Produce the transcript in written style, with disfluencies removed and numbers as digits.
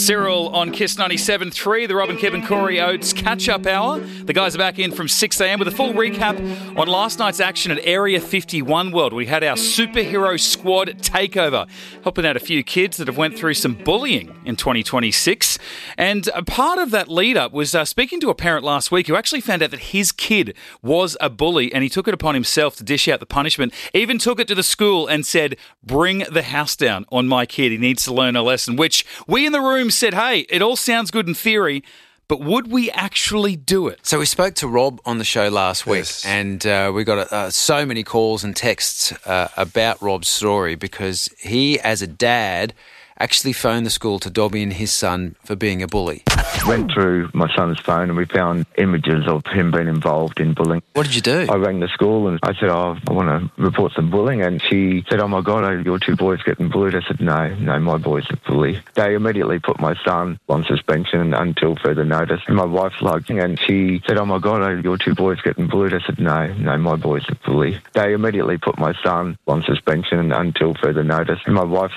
Cyril on KISS 97.3, the Rob and Kevin Corey Oates catch-up hour. The guys are back in from 6 a.m. with a full recap on last night's action at Area 51 World. We had our superhero squad takeover, helping out a few kids that have went through some bullying in 2026. And a part of that lead-up was speaking to a parent last week who actually found out that his kid was a bully, and he took it upon himself to dish out the punishment, even took it to the school and said, "Bring the house down on my kid. He needs to learn a lesson," which we in the room said, hey, it all sounds good in theory, but would we actually do it? So we spoke to Rob on the show last week, and we got so many calls and texts about Rob's story because he, as a dad, actually phoned the school to dob in his son for being a bully. Went through my son's phone and we found images of him being involved in bullying. What did you do? I rang the school and I said, I want to report some bullying. And she said, "Oh my God, are your two boys getting bullied?" I said, no, my boy's a bully. They immediately put my son on suspension until further notice. And my wife logged and she said, "Oh my God, are your two boys getting bullied?" I said, no, my boy's a bully. They immediately put my son on suspension until further notice. And my wife